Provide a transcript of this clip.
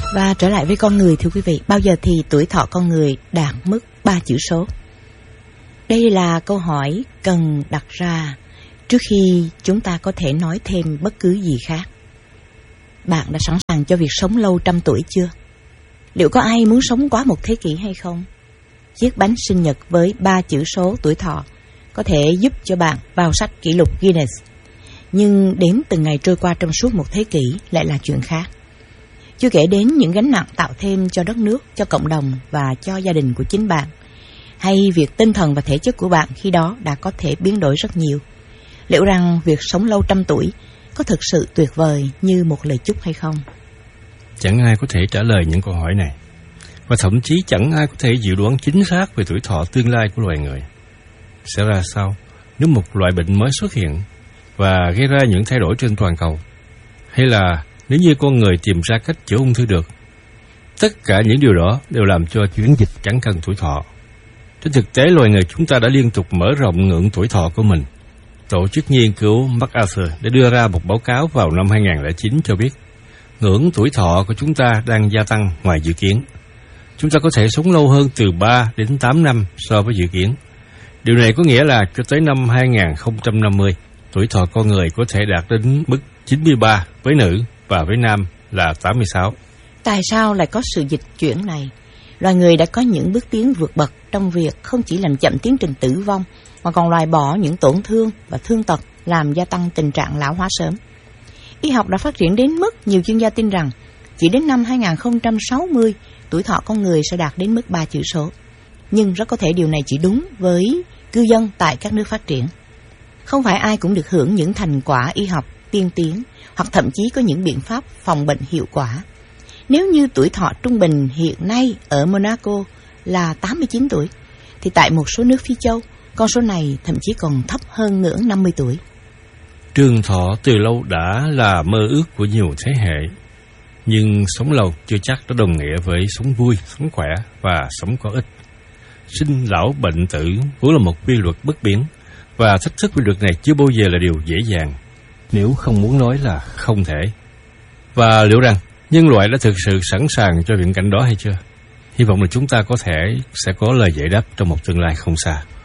Và trở lại với con người, thưa quý vị, bao giờ thì tuổi thọ con người đạt mức 3 chữ số? Đây là câu hỏi cần đặt ra trước khi chúng ta có thể nói thêm bất cứ gì khác. Bạn đã sẵn sàng cho việc sống lâu trăm tuổi chưa? Liệu có ai muốn sống quá một thế kỷ hay không? Chiếc bánh sinh nhật với 3 chữ số tuổi thọ có thể giúp cho bạn vào sách kỷ lục Guinness. Nhưng đếm từng ngày trôi qua trong suốt một thế kỷ lại là chuyện khác. Chưa kể đến những gánh nặng tạo thêm cho đất nước, cho cộng đồng và cho gia đình của chính bạn. Hay việc tinh thần và thể chất của bạn khi đó đã có thể biến đổi rất nhiều. Liệu rằng việc sống lâu trăm tuổi có thực sự tuyệt vời như một lời chúc hay không? Chẳng ai có thể trả lời những câu hỏi này. Và thậm chí chẳng ai có thể dự đoán chính xác về tuổi thọ tương lai của loài người. Sẽ ra sao nếu một loại bệnh mới xuất hiện và gây ra những thay đổi trên toàn cầu? Hay là nếu như con người tìm ra cách chữa ung thư được? Tất cả những điều đó đều làm cho chuyển dịch chẳng cần tuổi thọ. Trên thực tế, loài người chúng ta đã liên tục mở rộng ngưỡng tuổi thọ của mình. Tổ chức nghiên cứu MacArthur đã đưa ra một báo cáo vào năm 2009 cho biết ngưỡng tuổi thọ của chúng ta đang gia tăng ngoài dự kiến. Chúng ta có thể sống lâu hơn từ 3 đến 8 năm so với dự kiến. Điều này có nghĩa là cho tới năm 2050, tuổi thọ con người có thể đạt đến mức 93 với nữ và với nam là 86. Tại sao lại có sự dịch chuyển này? Loài người đã có những bước tiến vượt bậc trong việc không chỉ làm chậm tiến trình tử vong, mà còn loại bỏ những tổn thương và thương tật làm gia tăng tình trạng lão hóa sớm. Y học đã phát triển đến mức nhiều chuyên gia tin rằng chỉ đến năm 2060, tuổi thọ con người sẽ đạt đến mức 3 chữ số. Nhưng rất có thể điều này chỉ đúng với cư dân tại các nước phát triển. Không phải ai cũng được hưởng những thành quả y học tiên tiến, hoặc thậm chí có những biện pháp phòng bệnh hiệu quả. Nếu như tuổi thọ trung bình hiện nay ở Monaco là 89 tuổi, thì tại một số nước phi châu, con số này thậm chí còn thấp hơn ngưỡng 50 tuổi. Trường thọ từ lâu đã là mơ ước của nhiều thế hệ. Nhưng sống lâu chưa chắc đã đồng nghĩa với sống vui, sống khỏe và sống có ích. Sinh lão bệnh tử vốn là một quy luật bất biến, và thách thức quy luật này chưa bao giờ là điều dễ dàng, nếu không muốn nói là không thể. Và liệu rằng nhân loại đã thực sự sẵn sàng cho viễn cảnh đó hay chưa? Hy vọng là chúng ta sẽ có lời giải đáp trong một tương lai không xa.